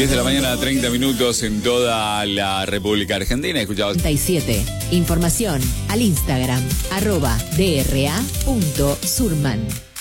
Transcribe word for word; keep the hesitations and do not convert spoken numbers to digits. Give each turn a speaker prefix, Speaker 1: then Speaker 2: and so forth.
Speaker 1: diez de la mañana, treinta minutos en toda la República Argentina. Escuchabas
Speaker 2: treinta y siete. Información al Instagram, arroba D R A punto Surman.